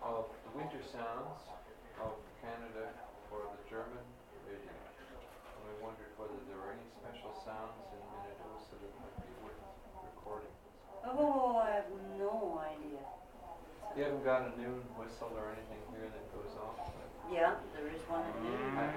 of the winter sounds of Canada for the German radio. And I wondered whether there were any special sounds in Minnedosa that might be worth recording. Oh, I have no idea. You haven't got a noon whistle or anything here that goes off? Yeah, there is one in there.